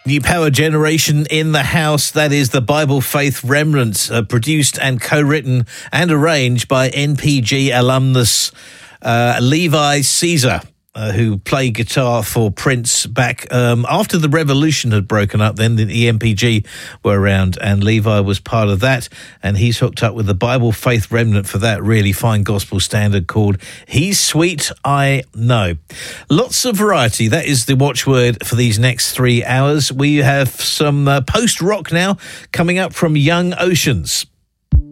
New Power Generation in the house. That is the Bible Faith Remnants, produced and co-written and arranged by NPG alumnus Levi Caesar, who played guitar for Prince back after the revolution had broken up. Then the EMPG were around, and Levi was part of that, and he's hooked up with the Bible Faith Remnant for that really fine gospel standard called He's Sweet, I Know. Lots of variety. That is the watchword for these next 3 hours. We have some post-rock now coming up from Young Oceans.